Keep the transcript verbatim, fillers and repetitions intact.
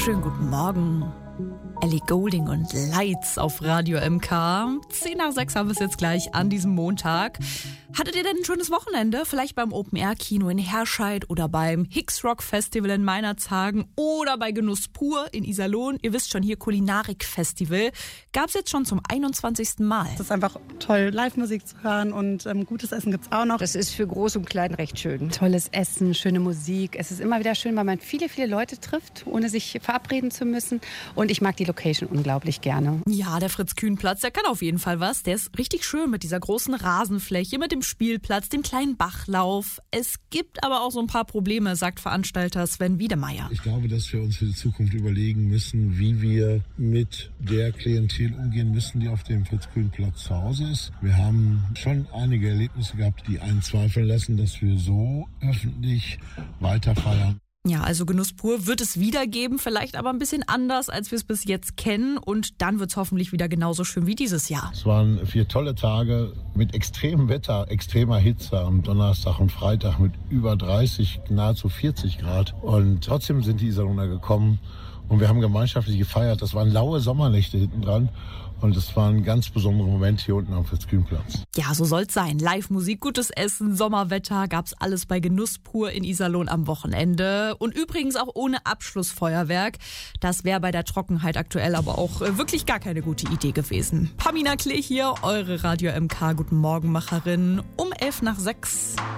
Schönen guten Morgen. Ellie Goulding und Lights auf Radio M K. Zehn nach sechs haben wir es jetzt gleich an diesem Montag. Hattet ihr denn ein schönes Wochenende? Vielleicht beim Open-Air-Kino in Herscheid oder beim Hicks Rock Festival in Meinerzhagen oder bei Genuss pur in Iserlohn. Ihr wisst schon, hier Kulinarik-Festival. Gab's jetzt schon zum einundzwanzigsten Mal. Es ist einfach toll, Live-Musik zu hören und ähm, gutes Essen gibt's auch noch. Das ist für Groß und Klein recht schön. Tolles Essen, schöne Musik. Es ist immer wieder schön, weil man viele, viele Leute trifft, ohne sich verabreden zu müssen. Und ich mag die Location unglaublich gerne. Ja, der Fritz-Kühn-Platz, der kann auf jeden Fall was. Der ist richtig schön mit dieser großen Rasenfläche, mit dem Spielplatz, dem kleinen Bachlauf. Es gibt aber auch so ein paar Probleme, sagt Veranstalter Sven Wiedemeyer. Ich glaube, dass wir uns für die Zukunft überlegen müssen, wie wir mit der Klientel umgehen müssen, die auf dem Fritz-Kühn-Platz zu Hause ist. Wir haben schon einige Erlebnisse gehabt, die einen zweifeln lassen, dass wir so öffentlich weiter feiern. Ja, also Genuss pur wird es wieder geben, vielleicht aber ein bisschen anders, als wir es bis jetzt kennen. Und dann wird es hoffentlich wieder genauso schön wie dieses Jahr. Es waren vier tolle Tage mit extremem Wetter, extremer Hitze am Donnerstag und Freitag mit über dreißig, nahezu vierzig Grad. Und trotzdem sind die Iserlohner gekommen und wir haben gemeinschaftlich gefeiert. Das waren laue Sommernächte hinten dran. Und es war ein ganz besonderer Moment hier unten am Fritz-Kühn-Platz. Ja, so soll's sein. Live-Musik, gutes Essen, Sommerwetter, gab's alles bei Genuss pur in Iserlohn am Wochenende. Und übrigens auch ohne Abschlussfeuerwerk. Das wäre bei der Trockenheit aktuell aber auch wirklich gar keine gute Idee gewesen. Pamina Klee hier, eure Radio M K Guten Morgen Macherin um elf nach sechs.